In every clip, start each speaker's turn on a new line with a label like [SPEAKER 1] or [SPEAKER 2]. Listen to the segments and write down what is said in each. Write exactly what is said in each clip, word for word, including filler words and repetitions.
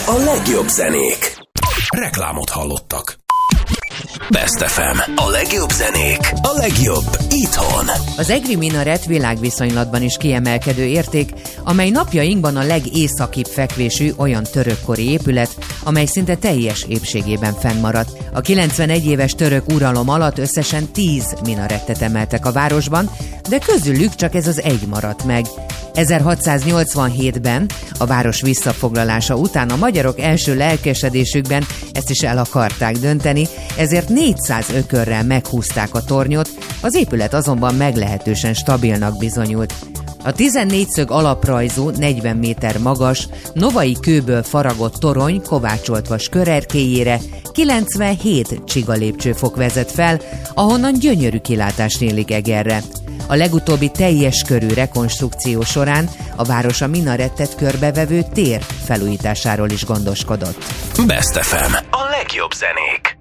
[SPEAKER 1] a legjobb zenék. Reklámot hallottak. Best ef em. A legjobb zenék. A legjobb itthon.
[SPEAKER 2] Az EGRI minaret világviszonylatban is kiemelkedő érték, amely napjainkban a legészakibb fekvésű olyan törökkori épület, amely szinte teljes épségében fennmaradt. A kilencvenegy éves török uralom alatt összesen tíz minarettet emeltek a városban, de közülük csak ez az egy maradt meg. ezerhatszáznyolcvanhétben, a város visszafoglalása után a magyarok első lelkesedésükben ezt is el akarták dönteni, ezért négyszáz ökörrel meghúzták a tornyot, az épület azonban meglehetősen stabilnak bizonyult. A tizennégy szög alaprajzú, negyven méter magas, novai kőből faragott torony kovácsolt vas körerkélyére kilencvenhét csiga lépcsőfok vezet fel, ahonnan gyönyörű kilátás nyílik Egerre. A legutóbbi teljes körű rekonstrukció során a város a minarettet körbevevő tér felújításáról is gondoskodott.
[SPEAKER 1] Best ef em. A legjobb zenék.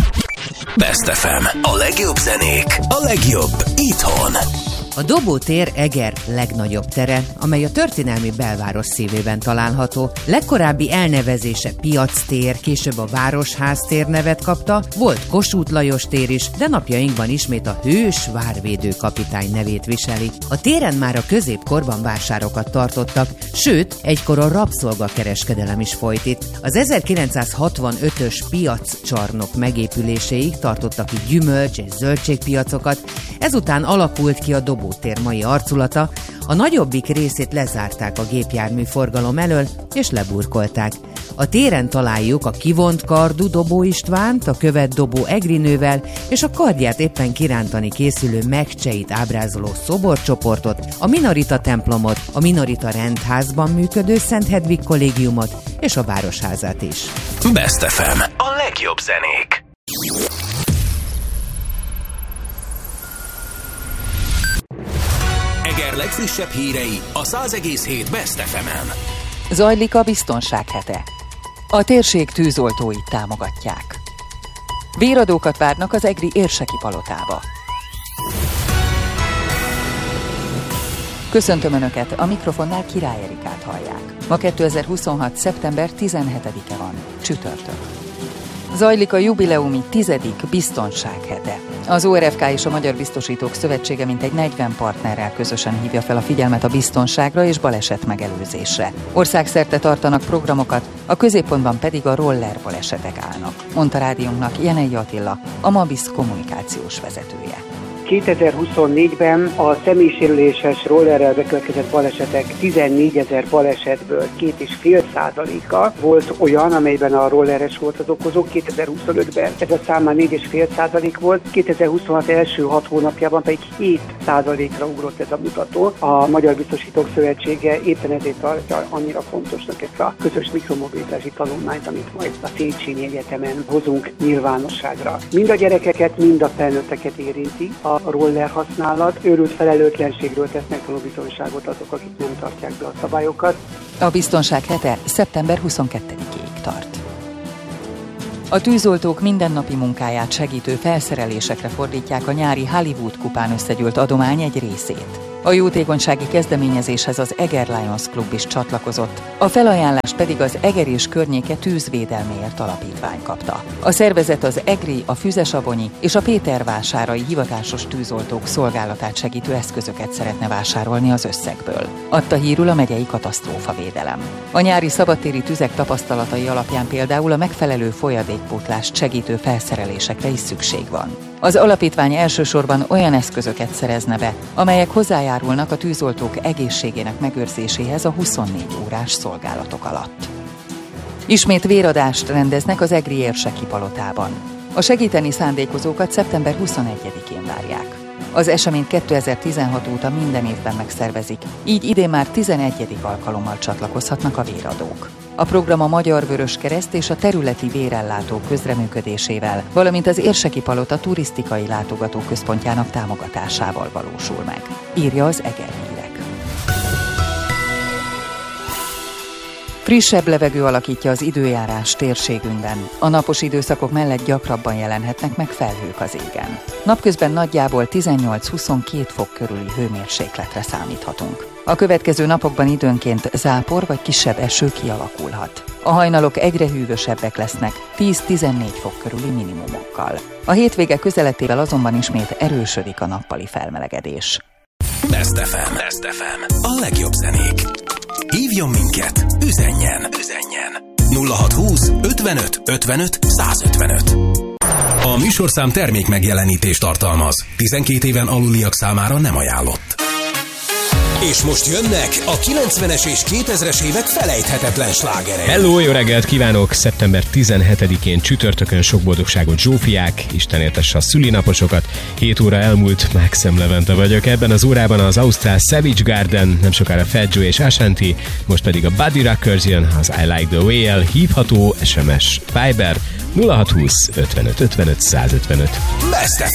[SPEAKER 1] Best ef em. A legjobb zenék. A legjobb itthon.
[SPEAKER 2] A Dobó tér Eger legnagyobb tere, amely a történelmi belváros szívében található. Legkorábbi elnevezése Piactér, később a Városház tér nevet kapta, volt Kossuth Lajos tér is, de napjainkban ismét a hős várvédő kapitány nevét viseli. A téren már a középkorban vásárokat tartottak, sőt, egykor a rabszolgakereskedelem is folyt itt. Az ezerkilencszázhatvanötös piaccsarnok megépüléséig tartottak itt gyümölcs- és zöldségpiacokat, ezután alakult ki a Dobó tér mai arculata, a nagyobbik részét lezárták a gépjármű forgalom elől, és leburkolták. A téren találjuk a kivont kardú Dobó Istvánt, a követ Dobó Egrinővel, és a kardját éppen kirántani készülő Megcseit ábrázoló szoborcsoportot, a Minorita templomot, a Minorita rendházban működő Szent Hedvig kollégiumot és a Városházát is.
[SPEAKER 1] Best ef em. A legjobb zenék. Eger legfrissebb hírei a száz egész hét Best ef emen.
[SPEAKER 3] Zajlik a biztonság hete. A térség tűzoltóit támogatják. Véradókat várnak az egri érseki palotába. Köszöntöm Önöket, a mikrofonnál Király Erikát hallják. Ma kétezer-huszonhat. szeptember tizenhetedike van, csütörtök. Zajlik a jubileumi tizedik biztonsághete. Az o er ef ká és a Magyar Biztosítók Szövetsége mintegy negyven partnerrel közösen hívja fel a figyelmet a biztonságra és baleset megelőzésre. Országszerte tartanak programokat, a középpontban pedig a roller balesetek állnak, mondta rádiónknak Jenei Attila, a Mabisz kommunikációs vezetője.
[SPEAKER 4] kétezer-huszonnégyben a személysérüléses rollerrel bekövetkezett balesetek tizennégyezer balesetből két egész öt százaléka volt olyan, amelyben a rolleres volt az okozó. kétezer-huszonötben ez a szám már négy egész öt százalék volt, kétezer-huszonhat első hat hónapjában pedig hét százalékra ugrott ez a mutató. A Magyar Biztosítók Szövetsége éppen ezért tartja annyira fontosnak ezt a közös mikromobilitási tanulmányt, amit majd a Széchenyi Egyetemen hozunk nyilvánosságra. Mind a gyerekeket, mind a felnőtteket érinti a roller használat. Őrült felelőtlenségről tesznek tanúbizonyságot azok, akik nem tartják be a szabályokat.
[SPEAKER 3] A biztonság hete szeptember huszonkettedikéig tart. A tűzoltók mindennapi munkáját segítő felszerelésekre fordítják a nyári Hollywood kupán összegyűlt adomány egy részét. A jótékonysági kezdeményezéshez az Eger Lions Klub is csatlakozott, a felajánlást pedig az Eger és környéke tűzvédelméért alapítvány kapta. A szervezet az egri, a füzesabonyi és a pétervásárai hivatásos tűzoltók szolgálatát segítő eszközöket szeretne vásárolni az összegből, adta hírül a megyei katasztrófavédelem. A nyári szabadtéri tüzek tapasztalatai alapján például a megfelelő folyadékpótlást segítő felszerelésekre is szükség van. Az alapítvány elsősorban olyan eszközöket szerezne be, amelyek hozzájárulnak a tűzoltók egészségének megőrzéséhez a huszonnégy órás szolgálatok alatt. Ismét véradást rendeznek az egri érseki palotában. A segíteni szándékozókat szeptember huszonegyedikén várják. Az eseményt kétezer-tizenhat óta minden évben megszervezik, így idén már tizenegyedik alkalommal csatlakozhatnak a véradók. A program a Magyar Vöröskereszt és a területi vérellátó közreműködésével, valamint az érseki palota turisztikai látogatóközpontjának támogatásával valósul meg, írja az Eger Hírek. Frissebb levegő alakítja az időjárás térségünkben. A napos időszakok mellett gyakrabban jelenhetnek meg felhők az égen. Napközben nagyjából tizennyolc-huszonkettő fok körüli hőmérsékletre számíthatunk. A következő napokban időnként zápor vagy kisebb eső kialakulhat. A hajnalok egyre hűvösebbek lesznek, tíz-tizennégy fok körüli minimumokkal. A hétvége közeletével azonban ismét erősödik a nappali felmelegedés.
[SPEAKER 1] Best ef em. Best ef em. A legjobb zenék. Hívjon minket, üzenjen, üzenjen. nulla hatszázhúsz ötvenöt ötvenöt százötvenöt. A műsorszám termék megjelenítést tartalmaz. tizenkét éven aluliak számára nem ajánlott. És most jönnek a kilencvenes és kétezres évek felejthetetlen slágerei.
[SPEAKER 5] Hello, jó reggelt kívánok! szeptember tizenhetedikén csütörtökön sok boldogságot Zsófiák, Isten éltesse a szülinaposokat. hét óra elmúlt, Maxem Levente vagyok. Ebben az órában az ausztrál Savage Garden, nem sokára Fat Joe és Ashanti, most pedig a Buddy Rockers jön, az I Like the Way-el, hívható es em es Viber nulla hatszázhúsz ötvenöt ötvenöt százötvenöt.
[SPEAKER 1] Best